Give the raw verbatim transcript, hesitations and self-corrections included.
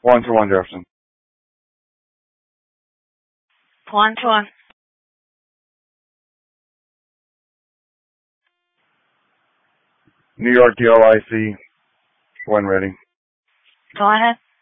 One to one, Jefferson. One to one. New York D L I C. When ready. Go ahead.